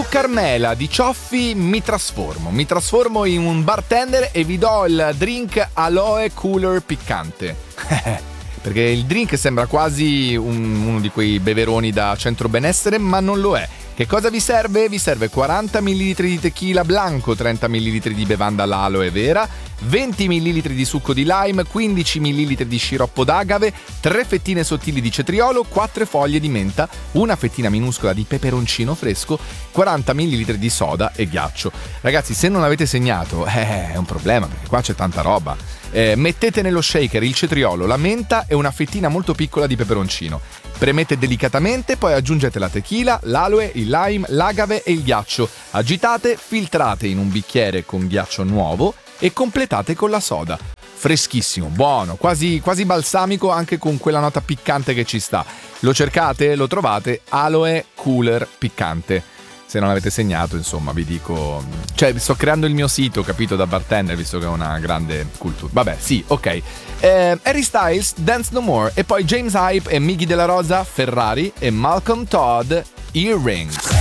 Carmela di Cioffi, mi trasformo in un bartender e vi do il drink Aloe Cooler piccante. Perché il drink sembra quasi uno di quei beveroni da centro benessere, ma non lo è. Che cosa vi serve? Vi serve 40 ml di tequila blanco, 30 ml di bevanda all'aloe vera, 20 ml di succo di lime, 15 ml di sciroppo d'agave, 3 fettine sottili di cetriolo, 4 foglie di menta, una fettina minuscola di peperoncino fresco, 40 ml di soda e ghiaccio. Ragazzi, se non avete segnato, è un problema, perché qua c'è tanta roba. Mettete nello shaker il cetriolo, la menta e una fettina molto piccola di peperoncino. Premete delicatamente, poi aggiungete la tequila, l'aloe, il lime, l'agave e il ghiaccio. Agitate, filtrate in un bicchiere con ghiaccio nuovo e completate con la soda. Freschissimo, buono, quasi balsamico, anche con quella nota piccante che ci sta. Lo cercate, lo trovate, Aloe Cooler piccante. Se non avete segnato, insomma, vi dico... Cioè, sto creando il mio sito, capito, da bartender, visto che ho una grande cultura. Vabbè, sì, ok. Harry Styles, Dance No More. E poi James Hype e Miggy Della Rosa, Ferrari. E Malcolm Todd, Earrings.